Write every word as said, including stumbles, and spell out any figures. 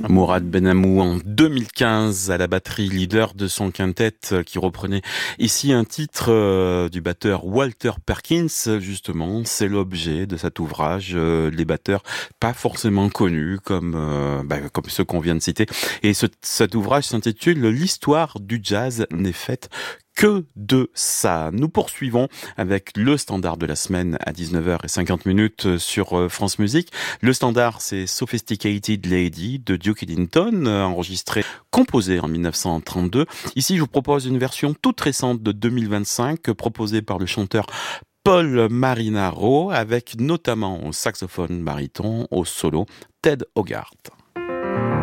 Mourad Benamou en deux mille quinze à la batterie, leader de son quintet qui reprenait ici un titre euh, du batteur Walter Perkins. Justement, c'est l'objet de cet ouvrage, euh, les batteurs pas forcément connus comme euh, bah, comme ceux qu'on vient de citer. Et ce, cet ouvrage s'intitule L'histoire du jazz n'est faite que de ça. Nous poursuivons avec le standard de la semaine à dix-neuf heures cinquante sur France Musique. Le standard, c'est Sophisticated Lady de Duke Ellington, enregistré, composé en mille neuf cent trente-deux. Ici, je vous propose une version toute récente de deux mille vingt-cinq, proposée par le chanteur Paul Marinaro, avec notamment au saxophone baryton, au solo, Ted Hogarth.